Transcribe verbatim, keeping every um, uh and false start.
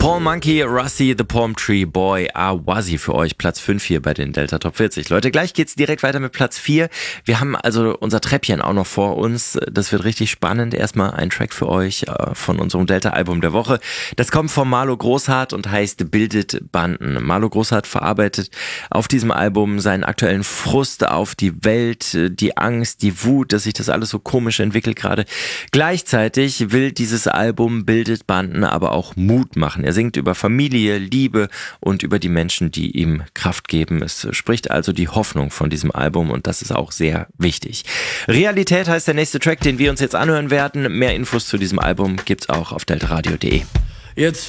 Paul Monkey, Rusty, The Palm Tree Boy, Awazi für euch. Platz fünf hier bei den Delta Top vierzig. Leute, gleich geht's direkt weiter mit Platz vier. Wir haben also unser Treppchen auch noch vor uns. Das wird richtig spannend. Erstmal ein Track für euch äh, von unserem Delta-Album der Woche. Das kommt von Marlo Großhardt und heißt Bildet Banden. Marlo Großhardt verarbeitet auf diesem Album seinen aktuellen Frust auf die Welt, die Angst, die Wut, dass sich das alles so komisch entwickelt gerade. Gleichzeitig will dieses Album Bildet Banden aber auch Mut machen. Er singt über Familie, Liebe und über die Menschen, die ihm Kraft geben. Es spricht also die Hoffnung von diesem Album und das ist auch sehr wichtig. Realität heißt der nächste Track, den wir uns jetzt anhören werden. Mehr Infos zu diesem Album gibt's auch auf deltaradio punkt de. Jetzt